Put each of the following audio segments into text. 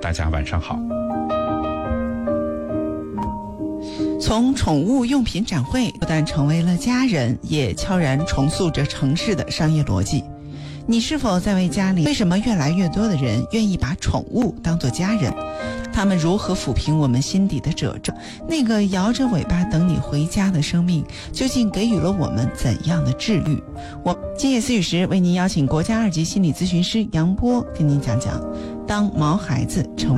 大家晚上好。 从宠物用品展会不但成为了家人，也悄然重塑着城市的商业逻辑。你是否在为家里为什么越来越多的人愿意把宠物当作家人？他们如何抚平我们心底的褶皱？那个摇着尾巴等你回家的生命，究竟给予了我们怎样的治愈？我今夜思语时为您邀请国家2级心理咨询师杨波跟您讲讲，当毛孩子成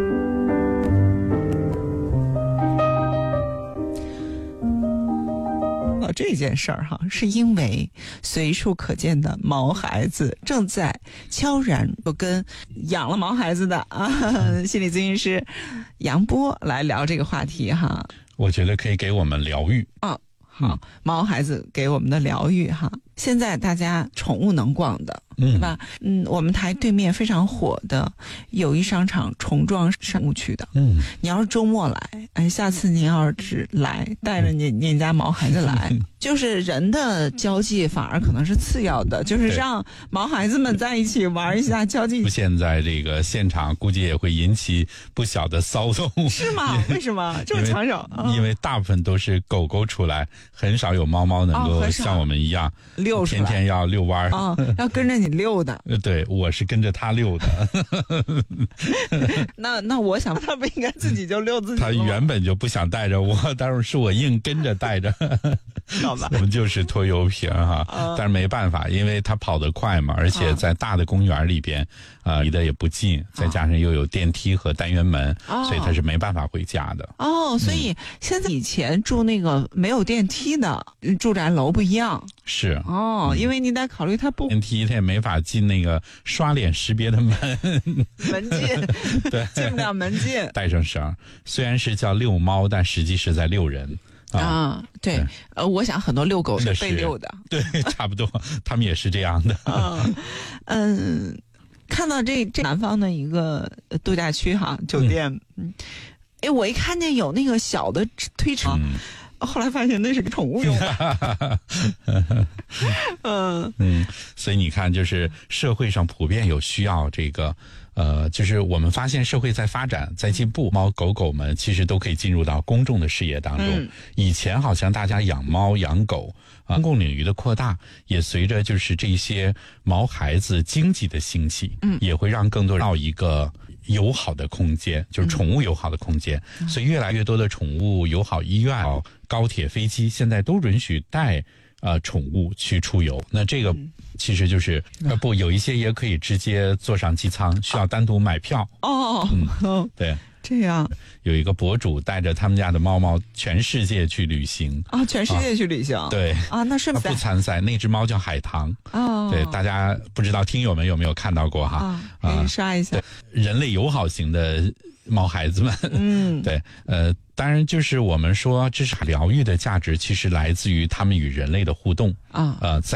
这件事儿哈，是因为随处可见的毛孩子正在悄然就跟养了毛孩子的心理咨询师杨波来聊这个话题哈。 我觉得可以给我们疗愈。 好，毛孩子给我们的疗愈哈。现在大家宠物能逛的，对吧？我们台对面非常火的友谊商场重装商务区的。你要是周末来，下次您要是来，带着您家毛孩子来，就是人的交际反而可能是次要的，就是让毛孩子们在一起玩一下交际。 出现在这个现场，估计也会引起不小的骚动。 是吗？为什么这么抢手？ 因为大部分都是狗狗出来，很少有猫猫能够像我们一样。天天要遛弯要跟着你遛的。 对，我是跟着他遛的。 那我想他不应该自己就遛自己吗？ 他原本就不想带着我，但是我硬跟着带着。 好吧， 我们就是拖油瓶哈，但是没办法，因为他跑得快嘛，而且在大的公园里边，离得也不近，再加上又有电梯和单元门，所以他是没办法回家的。 所以现在以前住那个没有电梯的住宅楼不一样。 是因为你得考虑它不电梯，它也没法进那个刷脸识别的门禁，对，进不了门禁。 带上绳，虽然是叫遛猫，但实际是在遛人。 对，我想很多遛狗是被遛的， 对，差不多，他们也是这样的。 看到这南方的一个度假区哈酒店，我一看见有那个小的推车。后来发现那是个宠物用的。 所以你看，就是社会上普遍有需要这个，就是我们发现社会在发展，在进步，猫狗狗们其实都可以进入到公众的视野当中。以前好像大家养猫养狗，公共领域的扩大，也随着就是这些毛孩子经济的兴起，也会让更多人到一个友好的空间，就是宠物友好的空间。所以越来越多的宠物友好医院、高铁、飞机现在都允许带宠物去出游。那这个其实就是有一些也可以直接坐上机舱，需要单独买票。对。 这样有一个博主带着他们家的猫猫全世界去旅行全世界去旅行。 对那顺便不参赛，那只猫叫海棠。对，大家不知道听友们有没有看到过哈？ 给你刷一下。 人类友好型的毛孩子们。对，当然就是我们说这是疗愈的价值，其实来自于他们与人类的互动